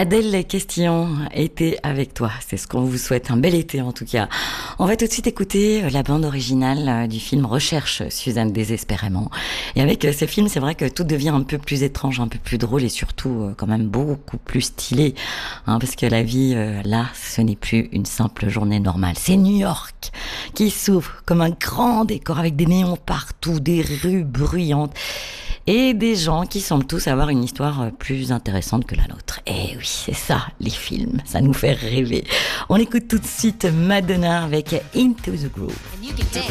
Adèle Castillon était avec toi. C'est ce qu'on vous souhaite, un bel été en tout cas. On va tout de suite écouter la bande originale du film Recherche Suzanne désespérément. Et avec ce film, c'est vrai que tout devient un peu plus étrange, un peu plus drôle et surtout quand même beaucoup plus stylé. Parce que la vie, là, ce n'est plus une simple journée normale. C'est New York qui s'ouvre comme un grand décor avec des néons partout, des rues bruyantes. Et des gens qui semblent tous avoir une histoire plus intéressante que la nôtre. Et oui, c'est ça, les films, ça nous fait rêver. On écoute tout de suite Madonna avec Into the Groove.